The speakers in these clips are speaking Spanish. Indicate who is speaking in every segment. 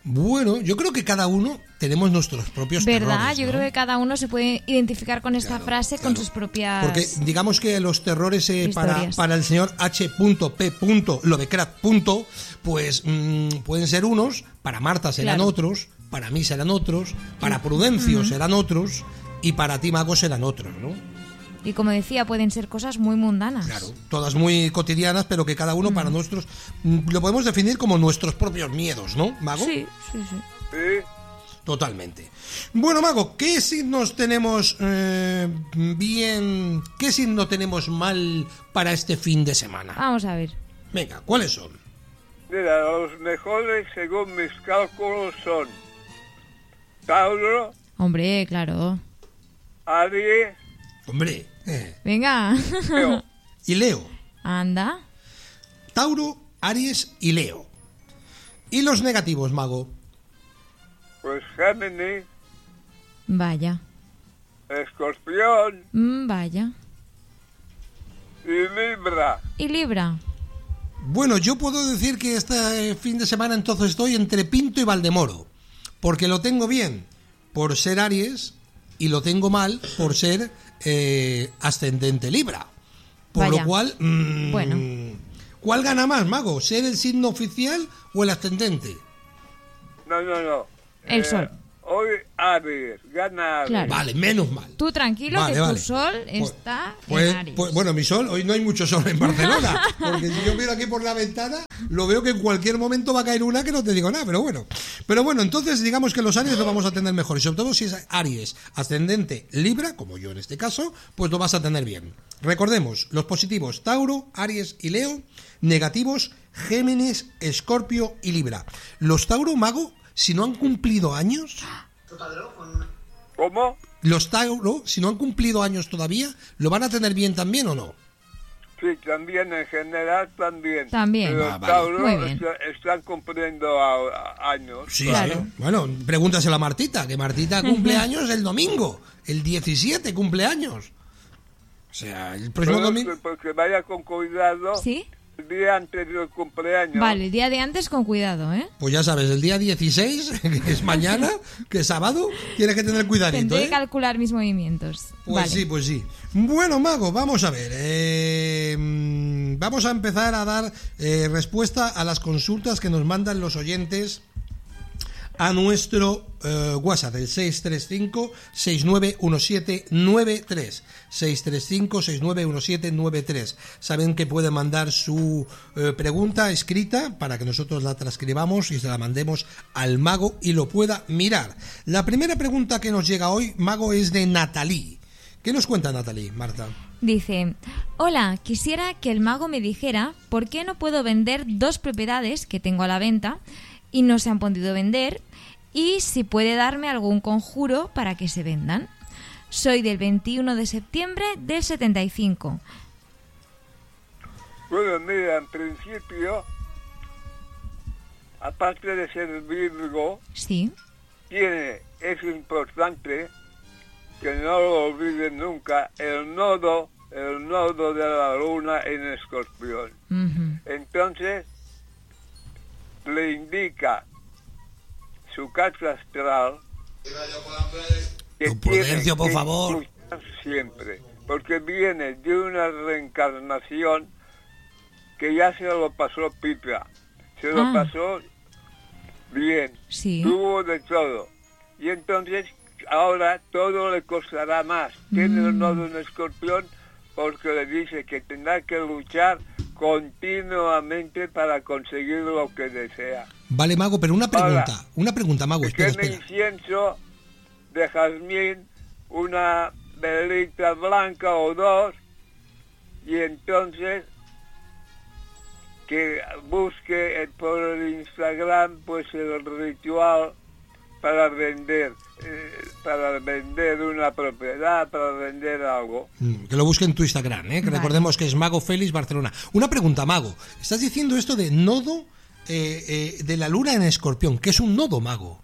Speaker 1: Bueno, yo creo que cada uno tenemos nuestros propios
Speaker 2: ¿Verdad?
Speaker 1: terrores, ¿no?
Speaker 2: Yo creo que cada uno se puede identificar con esta frase, con sus propias...
Speaker 1: Porque digamos que los terrores
Speaker 2: historias.
Speaker 1: para el señor H.P. Lovecraft, pues pueden ser unos, para Marta serán otros, para mí serán otros, para Prudencio serán otros y para ti, Mago, serán otros, ¿no?
Speaker 2: Y como decía, pueden ser cosas muy mundanas.
Speaker 1: Claro, todas muy cotidianas, pero que cada uno para nosotros lo podemos definir como nuestros propios miedos, ¿no, Mago?
Speaker 2: Sí.
Speaker 3: Sí.
Speaker 1: Totalmente. Bueno, Mago, ¿qué signos tenemos bien? ¿Qué signo tenemos mal para este fin de semana?
Speaker 2: Vamos a ver.
Speaker 1: Venga, ¿cuáles son?
Speaker 3: Mira, los mejores según mis cálculos son Tauro,
Speaker 2: Hombre, claro.
Speaker 3: Aries,
Speaker 1: Hombre,
Speaker 2: Venga.
Speaker 3: Leo.
Speaker 1: y Leo.
Speaker 2: Anda.
Speaker 1: Tauro, Aries y Leo. ¿Y los negativos, Mago?
Speaker 3: Pues Géminis,
Speaker 2: Vaya.
Speaker 3: Escorpión
Speaker 2: Vaya.
Speaker 3: y Libra.
Speaker 2: ¿Y Libra?
Speaker 1: Bueno, yo puedo decir que este fin de semana entonces estoy entre Pinto y Valdemoro, porque lo tengo bien por ser Aries y lo tengo mal por ser ascendente Libra. Por
Speaker 2: Vaya.
Speaker 1: lo cual,
Speaker 2: Bueno.
Speaker 1: ¿cuál gana más, Mago? ¿Ser el signo oficial o el ascendente?
Speaker 3: No.
Speaker 2: El Sol.
Speaker 3: Hoy Aries, gana Aries.
Speaker 2: Claro.
Speaker 1: Vale, menos mal.
Speaker 2: Tú tranquilo,
Speaker 1: Vale,
Speaker 2: que
Speaker 1: vale.
Speaker 2: tu Sol
Speaker 1: Pues-
Speaker 2: está
Speaker 1: Pues,
Speaker 2: en Aries.
Speaker 1: bueno, mi sol, hoy no hay mucho sol en Barcelona, porque si yo miro aquí por la ventana, lo veo que en cualquier momento va a caer una que no te digo nada, pero bueno. Pero bueno, entonces digamos que los Aries lo vamos a tener mejor, y sobre todo si es Aries ascendente Libra, como yo en este caso, pues lo vas a tener bien. Recordemos, los positivos Tauro, Aries y Leo, negativos Géminis, Escorpio y Libra. Los Tauro, Mago, si no han cumplido años...
Speaker 3: ¿Cómo?
Speaker 1: Los Tauro, si no han cumplido años todavía, ¿lo van a tener bien también o no?
Speaker 3: Sí, también en general también.
Speaker 2: También.
Speaker 3: Pero
Speaker 1: Ah, vale.
Speaker 3: Tauro
Speaker 2: Muy bien.
Speaker 3: están cumpliendo años.
Speaker 1: Sí,
Speaker 2: Claro.
Speaker 1: sí. Bueno, pregúntaselo a Martita, que Martita cumple años el domingo. El 17 cumpleaños. O sea, el próximo
Speaker 3: Pero
Speaker 1: domingo...
Speaker 3: porque vaya con cuidado
Speaker 2: ¿Sí?
Speaker 3: el día antes del cumpleaños.
Speaker 2: Vale, el día de antes con cuidado, ¿eh?
Speaker 1: Pues ya sabes, el día 16, que es mañana, que es sábado, tienes que tener cuidadito,
Speaker 2: Tendré que
Speaker 1: ¿eh?
Speaker 2: calcular mis movimientos.
Speaker 1: Pues
Speaker 2: Vale.
Speaker 1: sí, pues sí. Bueno, Mago, vamos a ver. Vamos a empezar a dar respuesta a las consultas que nos mandan los oyentes a nuestro WhatsApp, el 635-691793. 635-691793. Saben que pueden mandar su pregunta escrita para que nosotros la transcribamos y se la mandemos al Mago y lo pueda mirar. La primera pregunta que nos llega hoy, Mago, es de Natalie. ¿Qué nos cuenta Natalie, Marta?
Speaker 2: Dice, hola, quisiera que el mago me dijera por qué no puedo vender 2 propiedades que tengo a la venta y no se han podido vender, y si puede darme algún conjuro para que se vendan. Soy del 21 de septiembre del 75.
Speaker 3: Bueno, mira, en principio, aparte de ser Virgo,
Speaker 2: Sí.
Speaker 3: es importante que no lo olviden nunca, el nodo de la luna en Escorpión.
Speaker 2: Ujú.
Speaker 3: Entonces, le indica su carta astral que
Speaker 1: Don Prudencio,
Speaker 3: tiene
Speaker 1: por
Speaker 3: que
Speaker 1: favor.
Speaker 3: luchar siempre, porque viene de una reencarnación que ya se lo pasó pipa, se lo
Speaker 2: Ah.
Speaker 3: pasó bien,
Speaker 2: Sí.
Speaker 3: tuvo de todo, y entonces ahora todo le costará más. Tiene el nodo en Escorpión porque le dice que tendrá que luchar continuamente para conseguir lo que desea.
Speaker 1: Vale, Mago, pero una
Speaker 3: Ahora,
Speaker 1: pregunta, Mago,
Speaker 3: Que
Speaker 1: espera,
Speaker 3: queme
Speaker 1: espera.
Speaker 3: incienso de jazmín, una velita blanca o 2, y entonces que busque por el Instagram pues el ritual para vender una propiedad, para vender algo.
Speaker 1: Que lo busque en tu Instagram, que
Speaker 2: Vale.
Speaker 1: recordemos que es Mago Félix Barcelona. Una pregunta, Mago. Estás diciendo esto de nodo de la luna en Escorpión. ¿Qué es un nodo, Mago?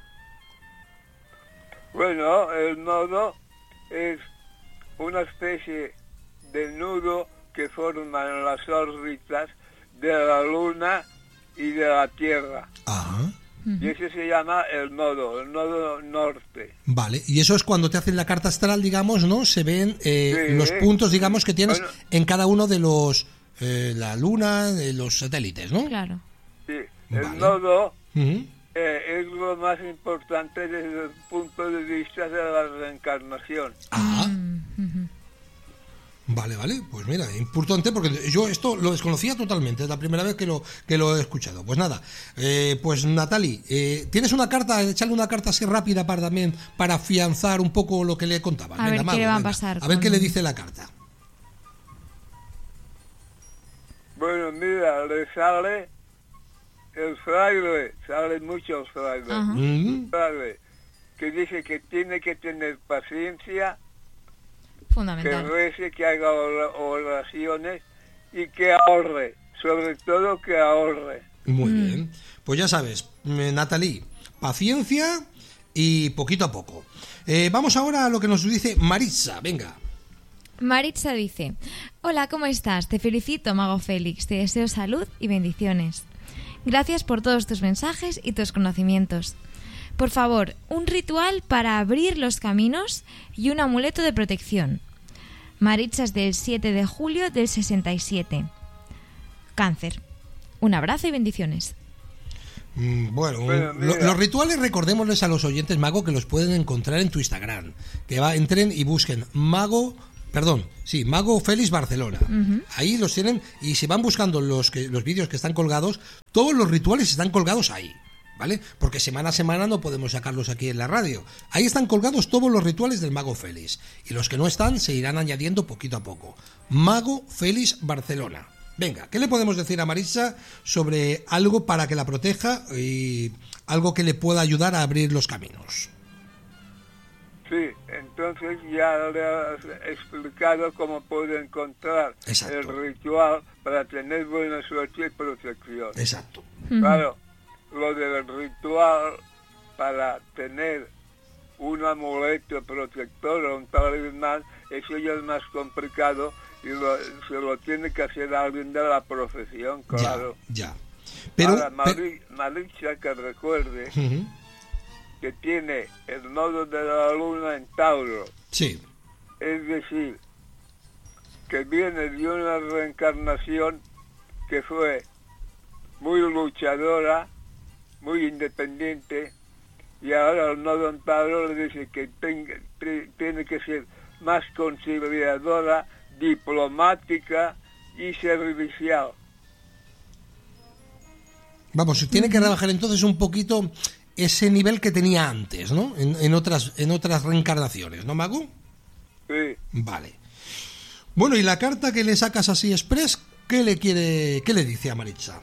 Speaker 3: Bueno, el nodo es una especie de nudo que forman las órbitas de la luna y de la Tierra.
Speaker 1: Ah,
Speaker 3: Y ese se llama el nodo norte.
Speaker 1: Vale, y eso es cuando te hacen la carta astral, digamos, ¿no? Se ven los puntos, digamos, que tienes en cada uno de los... la luna, de los satélites, ¿no?
Speaker 2: Claro.
Speaker 3: Sí, el nodo
Speaker 1: Ujú.
Speaker 3: es lo más importante desde el punto de vista de la reencarnación.
Speaker 1: Ah. Vale, pues mira, importante porque yo esto lo desconocía totalmente, es la primera vez que lo he escuchado. Pues nada, pues Natali, ¿tienes una carta? Echarle una carta así rápida para afianzar un poco lo que le contaba.
Speaker 2: A ver qué le va a pasar.
Speaker 1: A ver qué le dice la carta.
Speaker 3: Bueno, mira, le sale el fraile, sale mucho el fraile.
Speaker 2: Ajá.
Speaker 1: Mm.
Speaker 3: Fraile, que dice que tiene que tener paciencia, que
Speaker 2: Fundamental.
Speaker 3: rece, que haga oraciones y que ahorre, sobre todo que ahorre.
Speaker 1: Muy bien. Pues ya sabes, Natali, paciencia y poquito a poco. Vamos ahora a lo que nos dice Maritza, venga.
Speaker 2: Maritza dice: hola, ¿cómo estás? Te felicito, Mago Félix. Te deseo salud y bendiciones. Gracias por todos tus mensajes y tus conocimientos. Por favor, un ritual para abrir los caminos y un amuleto de protección. Maritza es del 7 de julio del 67. Cáncer. Un abrazo y bendiciones.
Speaker 1: Bueno,
Speaker 3: Bueno, mira.
Speaker 1: los rituales, recordémosles a los oyentes, Mago, que los pueden encontrar en tu Instagram. Que entren y busquen Mago Félix Barcelona. Ahí los tienen y si van buscando los vídeos que están colgados, todos los rituales están colgados ahí, ¿vale? Porque semana a semana no podemos sacarlos aquí en la radio. Ahí están colgados todos los rituales del Mago Félix y los que no están se irán añadiendo poquito a poco. Mago Félix Barcelona. Venga, ¿qué le podemos decir a Maritza sobre algo para que la proteja y algo que le pueda ayudar a abrir los caminos?
Speaker 3: Sí, entonces ya le has explicado cómo puede encontrar
Speaker 1: Exacto.
Speaker 3: el ritual para tener buena suerte y protección.
Speaker 1: Exacto.
Speaker 3: Claro, lo del ritual para tener un amuleto protector o un talismán, eso ya es más complicado y se lo tiene que hacer alguien de la profesión, claro.
Speaker 1: Ya. Pero,
Speaker 3: Ahora, Maritza, que recuerde
Speaker 1: Ujú.
Speaker 3: que tiene el nodo de la luna en Tauro,
Speaker 1: Sí.
Speaker 3: es decir, que viene de una reencarnación que fue muy luchadora, muy independiente, y ahora el nodo en Tauro le dice que tiene que ser más conciliadora, diplomática y servicial.
Speaker 1: Vamos, tiene que rebajar entonces un poquito ese nivel que tenía antes, ¿no? En otras reencarnaciones, ¿no, Mago?
Speaker 3: Sí.
Speaker 1: Vale. Bueno, y la carta que le sacas así express, qué le dice a Maritza?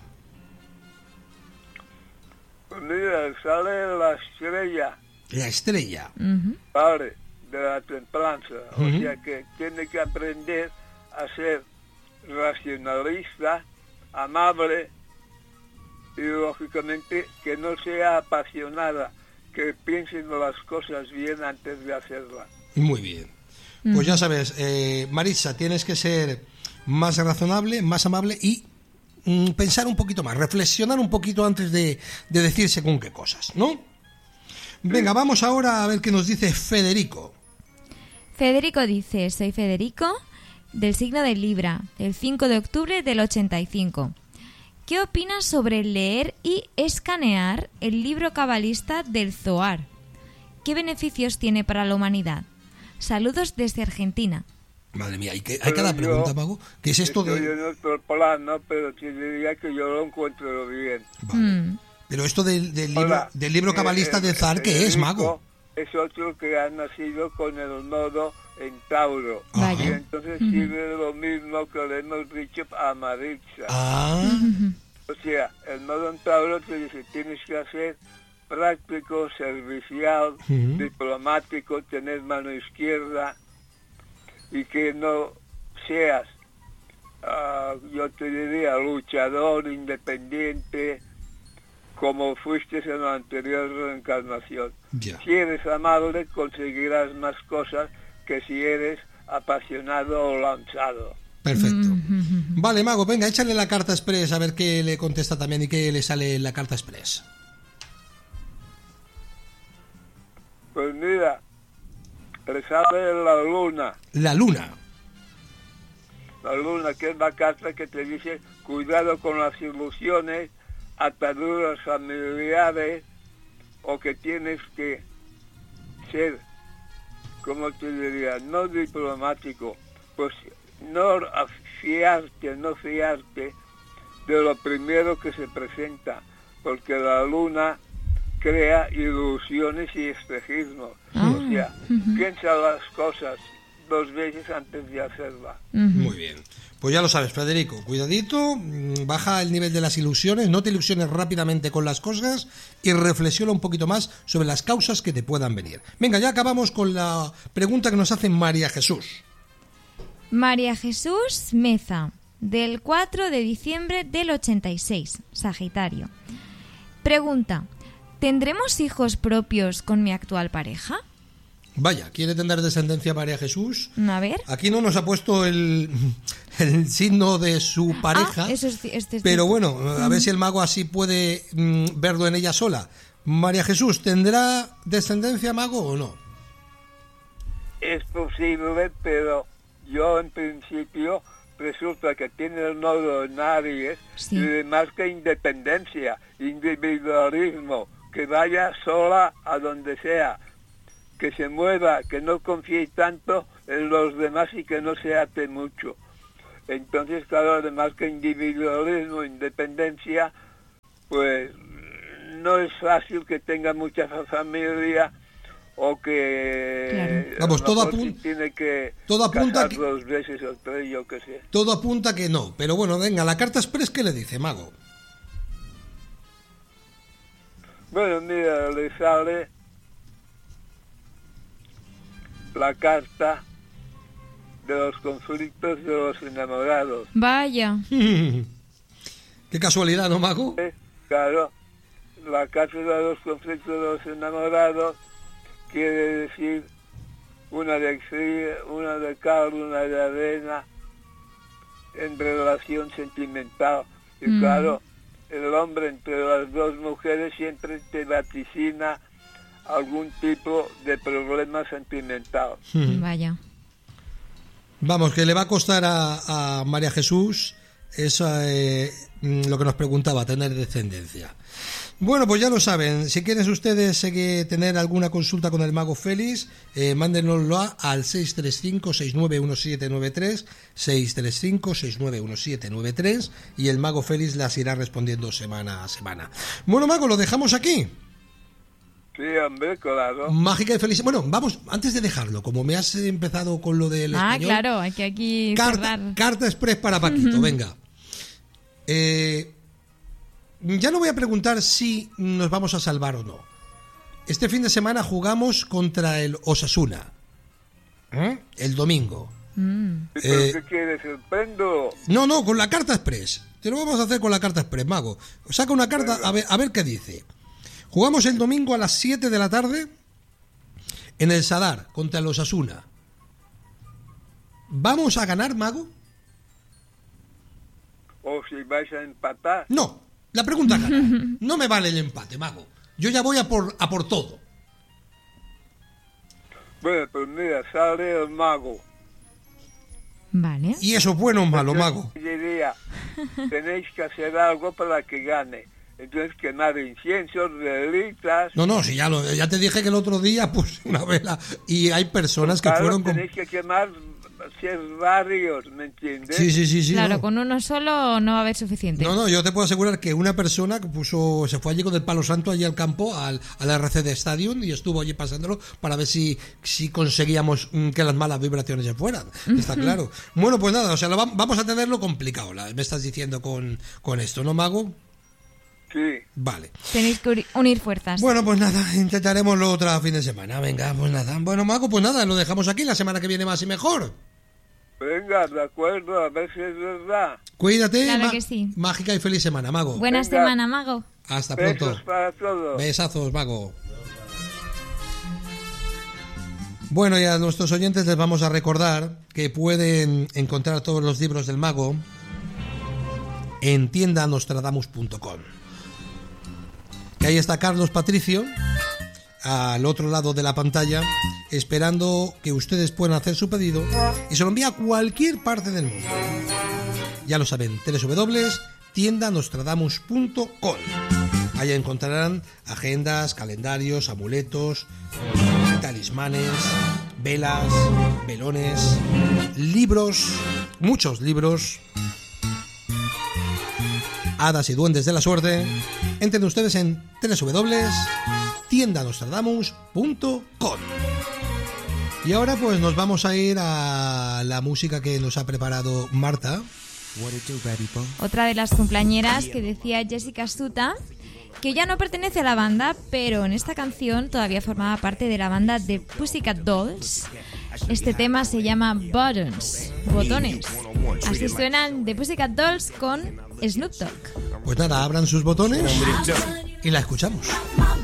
Speaker 3: Pues mira, sale la estrella,
Speaker 1: La estrella.
Speaker 3: vale, de la templanza. O
Speaker 1: Ujú.
Speaker 3: sea que tiene que aprender a ser racionalista, amable y lógicamente que no sea apasionada, que piense en las cosas bien antes de hacerlas.
Speaker 1: Muy bien. Pues ya sabes, Maritza, tienes que ser más razonable, más amable y pensar un poquito más, reflexionar un poquito antes de decir según qué cosas, ¿no? Venga, vamos ahora a ver qué nos dice Federico.
Speaker 2: Federico dice: soy Federico, del signo de Libra, del 5 de octubre del 85. ¿Qué opinas sobre leer y escanear el libro cabalista del Zohar? ¿Qué beneficios tiene para la humanidad? Saludos desde Argentina.
Speaker 1: Madre mía, hay
Speaker 3: Pero
Speaker 1: cada
Speaker 3: yo
Speaker 1: pregunta, Mago. ¿Qué es esto
Speaker 3: estoy
Speaker 1: de...?
Speaker 3: en otro plano, pero te diría que yo lo encuentro bien.
Speaker 1: Vale. Pero esto del
Speaker 3: Hola,
Speaker 1: libro cabalista del Zar, ¿qué es,
Speaker 3: Federico
Speaker 1: Mago?
Speaker 3: Es otro que ha nacido con el nodo en Tauro.
Speaker 1: Vaya.
Speaker 3: Y entonces sirve lo mismo que le hemos dicho a Maritza.
Speaker 1: Ah,
Speaker 3: O sea, el nodo en Tauro te dice, tienes que hacer práctico, servicial,
Speaker 1: Ujú.
Speaker 3: diplomático, tener mano izquierda y que no seas, yo te diría, luchador, independiente, como fuiste en la anterior reencarnación.
Speaker 1: ya.
Speaker 3: Si eres amable, conseguirás más cosas que si eres apasionado o lanzado.
Speaker 1: Perfecto. Vale, Mago, venga, échale la carta express a ver qué le contesta también y qué le sale en la carta express.
Speaker 3: Pues mira, le sale la luna.
Speaker 1: La luna.
Speaker 3: La luna, que es la carta que te dice cuidado con las ilusiones, ataduras familiares, o que tienes que ser, ¿cómo te diría? No diplomático, pues no fiarte de lo primero que se presenta, porque la luna crea ilusiones y espejismos. O sea, piensa las cosas 2 veces antes de hacerlas.
Speaker 1: Muy bien. Pues ya lo sabes, Federico, cuidadito, baja el nivel de las ilusiones, no te ilusiones rápidamente con las cosas y reflexiona un poquito más sobre las causas que te puedan venir. Venga, ya acabamos con la pregunta que nos hace María Jesús.
Speaker 2: María Jesús Meza, del 4 de diciembre del 86, Sagitario. Pregunta, ¿tendremos hijos propios con mi actual pareja?
Speaker 1: Vaya, ¿quiere tener descendencia María Jesús?
Speaker 2: A ver.
Speaker 1: Aquí no nos ha puesto el signo de su pareja,
Speaker 2: eso es
Speaker 1: pero bueno, a ver si el mago así puede verlo en ella sola. María Jesús, ¿tendrá descendencia, mago, o no?
Speaker 3: Es posible, pero yo en principio resulta que tiene el nodo en Aries,
Speaker 2: Sí.
Speaker 3: y además que independencia, individualismo, que vaya sola a donde sea, que se mueva, que no confíe tanto en los demás y que no se ate mucho. Entonces, claro, además que individualismo, independencia, pues no es fácil que tenga mucha familia o que
Speaker 2: Claro.
Speaker 1: Vamos,
Speaker 3: a lo
Speaker 1: todo
Speaker 3: mejor
Speaker 1: apunta-
Speaker 3: tiene que
Speaker 1: todo apunta
Speaker 3: casar
Speaker 1: que-
Speaker 3: 2 veces o 3, yo qué sé.
Speaker 1: Todo apunta que no, pero bueno, venga, la carta express, ¿qué le dice, mago?
Speaker 3: Bueno, mira, le sale la carta de los conflictos de los enamorados.
Speaker 2: Vaya.
Speaker 1: Qué casualidad, ¿no, mago?
Speaker 3: Claro, la carta de los conflictos de los enamorados quiere decir una de cal, una de arena en relación sentimental. Y claro, el hombre entre las 2 mujeres siempre te vaticina algún tipo de problema sentimental.
Speaker 2: Vaya.
Speaker 1: Vamos, que le va a costar a María Jesús eso, lo que nos preguntaba, tener descendencia. Bueno, pues ya lo saben, si quieren ustedes tener alguna consulta con el mago Félix, mándenoslo al 635-691793, 635-691793, y el mago Félix las irá respondiendo semana a semana. Bueno, mago, lo dejamos aquí.
Speaker 3: Sí, hombre, claro.
Speaker 1: Mágica y feliz. Bueno, vamos, antes de dejarlo, como me has empezado con lo del español,
Speaker 2: Claro, hay que aquí cerrar.
Speaker 1: carta express para Paquito, venga. Ya no voy a preguntar si nos vamos a salvar o no. Este fin de semana jugamos contra el Osasuna, el domingo.
Speaker 3: ¿Pero qué quieres, el péndulo?
Speaker 1: No, con la carta express. Te lo vamos a hacer con la carta express, mago. Saca una carta, a ver qué dice. Jugamos el domingo a las 7 de la tarde en el Sadar contra el Osasuna. ¿Vamos a ganar, mago?
Speaker 3: O si vais a empatar.
Speaker 1: No, la pregunta es ganar. No me vale el empate, mago. Yo ya voy a por todo.
Speaker 3: Bueno, pues mira, sale el mago.
Speaker 2: Vale.
Speaker 1: ¿Y eso es bueno o malo,
Speaker 3: Yo
Speaker 1: mago?
Speaker 3: diría, tenéis que hacer algo para que gane. Entonces quemar inciensos, velitas.
Speaker 1: No, si ya te dije que el otro día puse una vela y hay personas que
Speaker 3: Claro,
Speaker 1: fueron con...
Speaker 3: tenéis que quemar varios, ¿me entiendes?
Speaker 1: Sí.
Speaker 2: Claro,
Speaker 1: no.
Speaker 2: con uno solo no va a haber suficiente.
Speaker 1: No, yo te puedo asegurar que una persona que se fue allí con el palo santo allí al campo, al RCD Stadium, y estuvo allí pasándolo para ver si conseguíamos que las malas vibraciones se fueran. Está claro. Bueno, pues nada, o sea, vamos a tenerlo complicado, me estás diciendo con esto, ¿no, mago?
Speaker 3: Sí.
Speaker 1: Vale.
Speaker 2: Tenéis que unir fuerzas.
Speaker 1: Bueno, pues nada, intentaremoslo otro fin de semana. Venga, pues nada. Bueno, mago, pues nada, lo dejamos aquí, la semana que viene más y mejor.
Speaker 3: Venga, de acuerdo, a ver si es verdad.
Speaker 1: Cuídate.
Speaker 2: Claro que sí.
Speaker 1: Mágica y feliz semana, mago.
Speaker 2: Buena
Speaker 3: Venga.
Speaker 2: semana, mago.
Speaker 1: Hasta pronto.
Speaker 3: Besos para todos.
Speaker 1: Besazos, mago. Bueno, y a nuestros oyentes les vamos a recordar que pueden encontrar todos los libros del mago en tiendanostradamus.com. Que ahí está Carlos Patricio al otro lado de la pantalla, esperando que ustedes puedan hacer su pedido y se lo envía a cualquier parte del mundo. Ya lo saben, www.tiendanostradamus.com. Allá encontrarán agendas, calendarios, amuletos, talismanes, velas, velones, libros, muchos libros, hadas y duendes de la suerte. Entren ustedes en www.tiendanostradamus.com. Y ahora pues nos vamos a ir a la música que nos ha preparado Marta.
Speaker 2: Otra de las cumpleañeras que decía Jessica Astuta, que ya no pertenece a la banda, pero en esta canción todavía formaba parte de la banda de Pussycat Dolls. Este tema se llama Buttons, botones. Así suenan The Pussycat Dolls con Snoop Dogg.
Speaker 1: Pues nada, abran sus botones y la escuchamos.